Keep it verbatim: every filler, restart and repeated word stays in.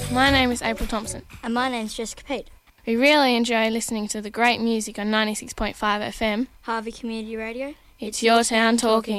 My name is April Thompson. And my name's Jessica Pete. We really enjoy listening to the great music on ninety-six point five F M. Harvey Community Radio. It's your town talking.